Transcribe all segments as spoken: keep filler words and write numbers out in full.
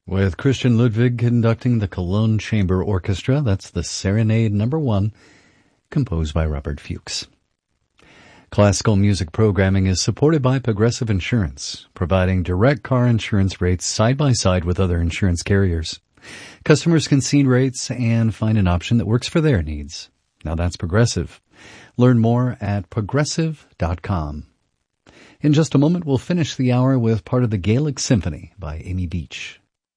With Christian Ludwig conducting the Cologne Chamber Orchestra. That's the Serenade Number One, composed by Robert Fuchs. Classical music programming is supported by Progressive Insurance, providing direct car insurance rates side by side with other insurance carriers. Customers can see rates and find an option that works for their needs. Now that's Progressive. Learn more at progressive dot com. In just a moment, we'll finish the hour with part of the Gaelic Symphony by Amy Beach.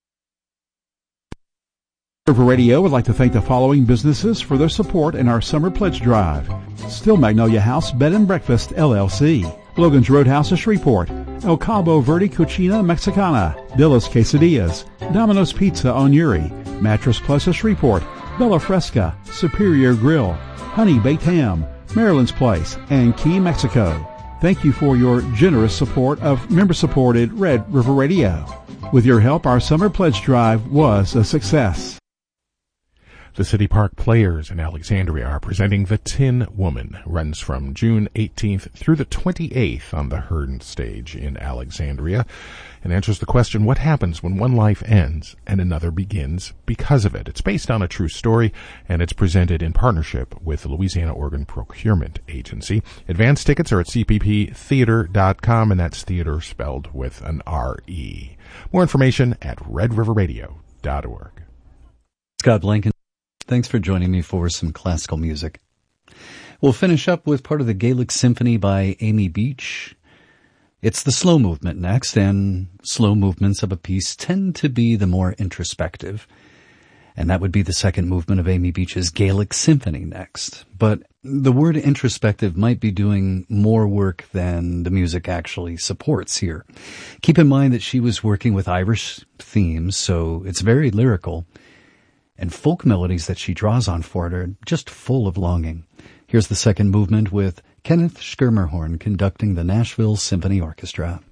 River Radio would like to thank the following businesses for their support in our summer pledge drive. Still Magnolia House Bed and Breakfast, L L C. Logan's Roadhouse of Shreveport. El Cabo Verde Cucina Mexicana. Dilla's Quesadillas. Domino's Pizza on Uri. Mattress Plus of Shreveport. Bella Fresca. Superior Grill. Honey Baked Ham. Maryland's Place. And Key, Mexico. Thank you for your generous support of member-supported Red River Radio. With your help, our summer pledge drive was a success. The City Park Players in Alexandria are presenting The Tin Woman. Runs from June eighteenth through the twenty-eighth on the Hearn stage in Alexandria, and answers the question, what happens when one life ends and another begins because of it? It's based on a true story, and it's presented in partnership with the Louisiana Organ Procurement Agency. Advance tickets are at c p p theater dot com, and that's theater spelled with an R E. More information at red river radio dot org. Scott Blanken. Thanks for joining me for some classical music. We'll finish up with part of the Gaelic Symphony by Amy Beach. It's the slow movement next, and slow movements of a piece tend to be the more introspective. And that would be the second movement of Amy Beach's Gaelic Symphony next. But the word introspective might be doing more work than the music actually supports here. Keep in mind that she was working with Irish themes, so it's very lyrical. And folk melodies that she draws on for it are just full of longing. Here's the second movement with Kenneth Schermerhorn conducting the Nashville Symphony Orchestra.